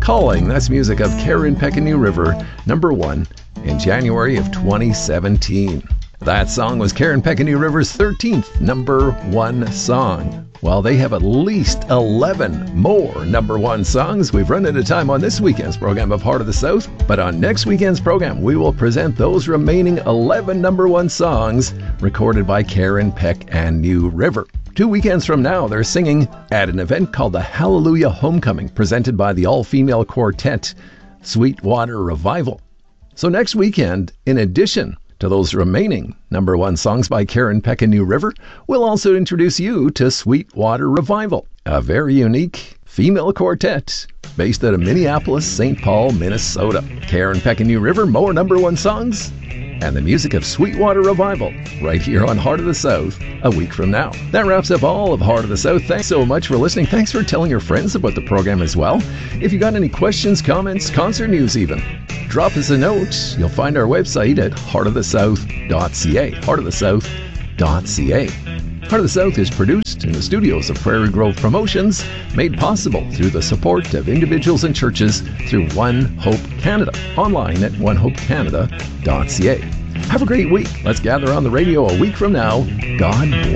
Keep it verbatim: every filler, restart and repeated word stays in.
Calling. That's music of Karen Peck and New River, number one in January of twenty seventeen. That song was Karen Peck and New River's thirteenth number one song. Well, they have at least eleven more number one songs. We've run out of time on this weekend's program of Heart of the South, but on next weekend's program, we will present those remaining eleven number one songs recorded by Karen Peck and New River. Two weekends from now, they're singing at an event called the Hallelujah Homecoming, presented by the all-female quartet Sweetwater Revival. So next weekend, in addition to those remaining number one songs by Karen Peck and New River, we'll also introduce you to Sweetwater Revival, a very unique female quartet based out of Minneapolis, Saint Paul, Minnesota. Karen Peck and New River, more number one songs, and the music of Sweetwater Revival right here on Heart of the South a week from now. That wraps up all of Heart of the South. Thanks so much for listening. Thanks for telling your friends about the program as well. If you got any questions, comments, concert news even, drop us a note. You'll find our website at heart of the south dot c a. heart of the south dot c a. Heart of the South is produced in the studios of Prairie Grove Promotions, made possible through the support of individuals and churches through One Hope Canada, online at one hope canada dot c a. Have a great week. Let's gather on the radio a week from now. God bless.